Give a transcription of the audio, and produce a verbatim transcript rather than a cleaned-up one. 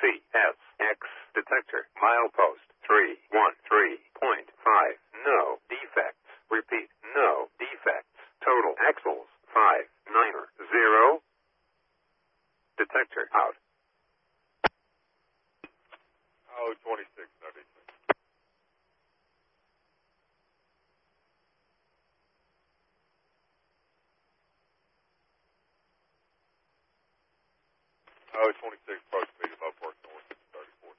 C S X detector. Milepost three one three point five. No defects. Repeat. No defects. Total axles five nine zero. Detector out. Oh, twenty-six seventy-six. Oh, twenty-six approach.